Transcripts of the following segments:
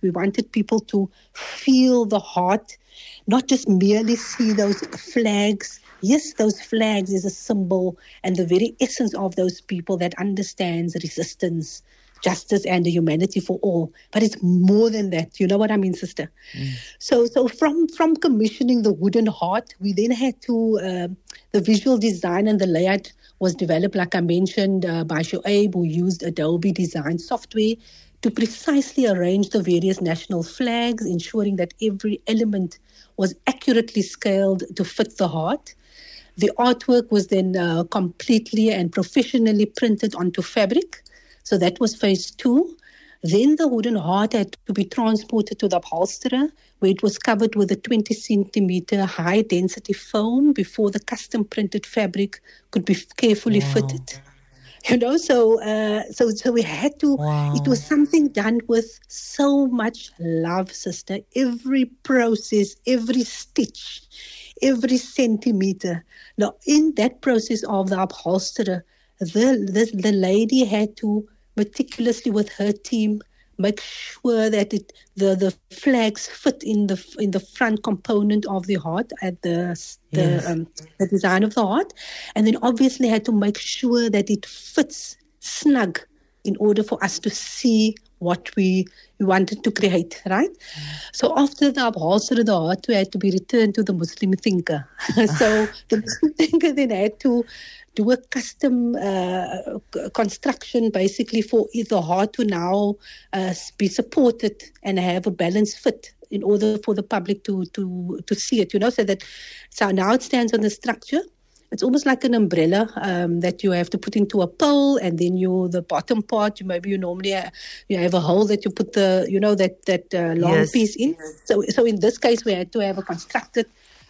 We wanted people to feel the heart, not just merely see those flags. Yes, those flags is a symbol and the very essence of those people that understands resistance, justice, and the humanity for all. But it's more than that. You know what I mean, sister? So from commissioning the wooden heart, we then had to, the visual design and the layout was developed, like I mentioned, by Shoaib, who used Adobe design software to precisely arrange the various national flags, ensuring that every element was accurately scaled to fit the heart. The artwork was then completely and professionally printed onto fabric. So that was phase 2. Then the wooden heart had to be transported to the upholsterer, where it was covered with a 20 centimeter high density foam before the custom printed fabric could be carefully fitted. You know, so we had to, it was something done with so much love, sister. Every process, every stitch, every centimeter. Now, in that process of the upholsterer, the lady had to meticulously with her team make sure that the flags fit in the front component of the heart at the design of the heart, and then obviously had to make sure that it fits snug in order for us to see what we wanted to create, right? So after the upholstery, the heart had to be returned to the Muslim thinker. So the Muslim thinker then had to do a custom construction basically for the heart to now be supported and have a balanced fit in order for the public to see it, you know, so now it stands on the structure. It's almost like an umbrella that you have to put into a pole, and then the bottom part, you normally you have a hole that you put that long piece in. So in this case, we had to have a constructed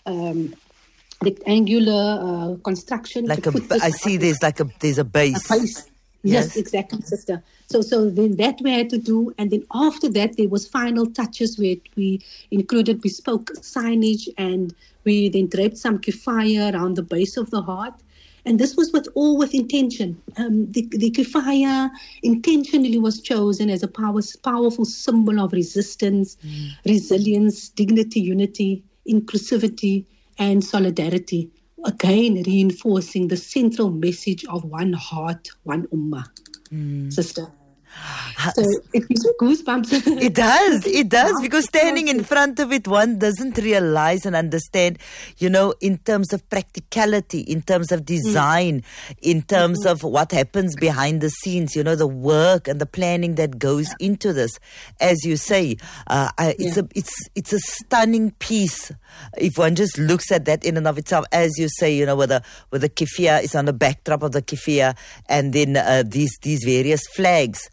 rectangular construction. Like I see there's a base. A base. Yes, exactly, sister. So then that we had to do, and then after that there was final touches where we included bespoke signage, and we then draped some kifaya around the base of the heart. And this was with intention. The kifaya intentionally was chosen as a powerful symbol of resistance, resilience, dignity, unity, inclusivity, and solidarity. Again, reinforcing the central message of one heart, one ummah, sister. So it gives me goosebumps. It does, because standing in front of it, one doesn't realize and understand, in terms of practicality, in terms of design, in terms of what happens behind the scenes, the work and the planning that goes into this. As you say, it's a stunning piece. If one just looks at that in and of itself, as you say, with the keffiyeh is on the backdrop of the keffiyeh, and then these various flags.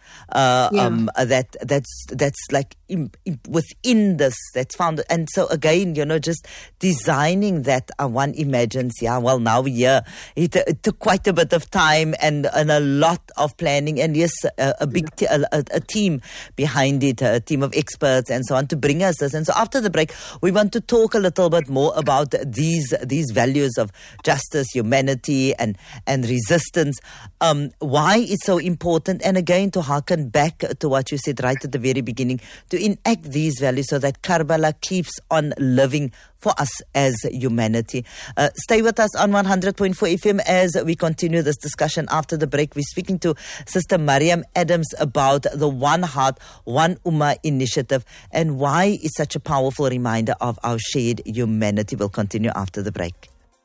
That's like within this, that's found. And so again, just designing that, one imagines, now we're here. It took quite a bit of time and a lot of planning, and yes, a big a team behind it, a team of experts and so on to bring us this. And so after the break, we want to talk a little bit more about these values of justice, humanity, and resistance. Why it's so important, and again to harken back to what you said right at the very beginning, to enact these values so that Karbala keeps on living for us as humanity. Stay with us on 100.4 FM as we continue this discussion after the break. We're speaking to Sister Mariam Adams about the One Heart, One Ummah initiative and why it's such a powerful reminder of our shared humanity. We'll continue after the break.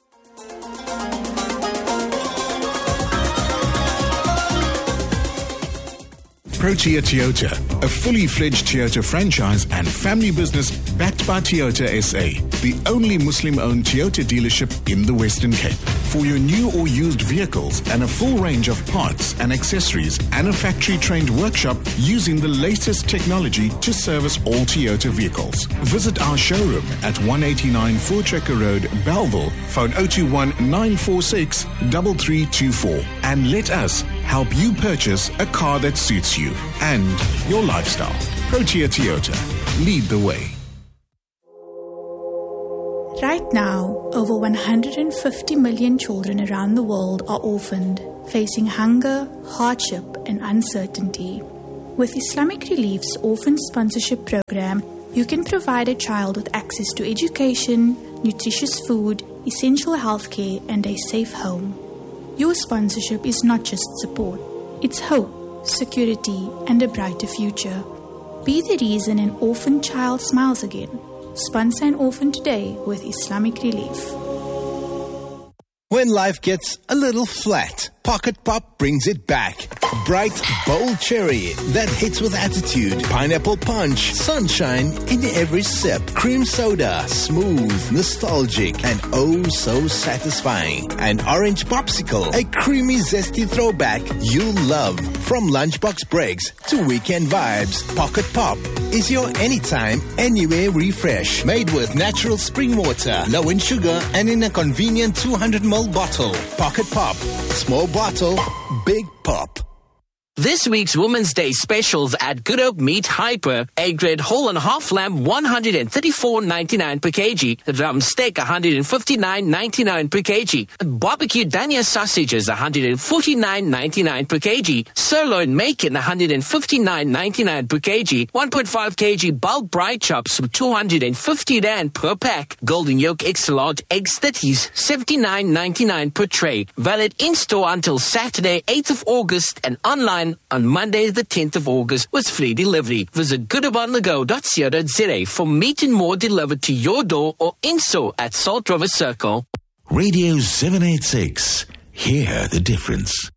Protea Toyota, a fully fledged Toyota franchise and family business backed by Toyota SA, the only Muslim-owned Toyota dealership in the Western Cape. For your new or used vehicles and a full range of parts and accessories, and a factory-trained workshop using the latest technology to service all Toyota vehicles. Visit our showroom at 189 Voortrekker Road, Bellville, phone 021 946 3324, and let us help you purchase a car that suits you and your lifestyle. Protea Toyota. Lead the way. Right now, over 150 million children around the world are orphaned, facing hunger, hardship, and uncertainty. With Islamic Relief's Orphan Sponsorship Program, you can provide a child with access to education, nutritious food, essential healthcare, and a safe home. Your sponsorship is not just support, it's hope, security, and a brighter future. Be the reason an orphan child smiles again. Sponsor an orphan today with Islamic Relief. When life gets a little flat, Pocket Pop brings it back. Bright, bold cherry that hits with attitude. Pineapple punch, sunshine in every sip. Cream soda, smooth, nostalgic, and oh so satisfying. An orange popsicle, a creamy, zesty throwback you'll love. From lunchbox breaks to weekend vibes, Pocket Pop is your anytime, anywhere refresh. Made with natural spring water, low in sugar, and in a convenient 200ml bottle. Pocket Pop. Small bottle, big pop. This week's Women's Day specials at Good Hope Meat Hyper. A-grade whole and half lamb, $134.99 per kg. Drum steak, $159.99 per kg. Barbecue Dania sausages, $149.99 per kg. Sirloin bacon, $159.99 per kg. 1.5 kg bulk bride chops, 250 rand per pack. Golden Yolk extra large eggs 30s, $79.99 per tray. Valid in-store until Saturday, 8th of August and online on Monday, the 10th of August, with free delivery. Visit goodabonthego.co.za for meat and more delivered to your door or in-store at Salt River Circle. Radio 786. Hear the difference.